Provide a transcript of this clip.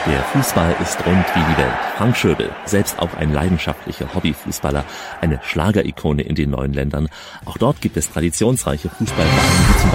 Der Fußball ist rund wie die Welt. Frank Schöbel, selbst auch ein leidenschaftlicher Hobbyfußballer, eine Schlagerikone in den neuen Ländern. Auch dort gibt es traditionsreiche Fußballvereine wie zum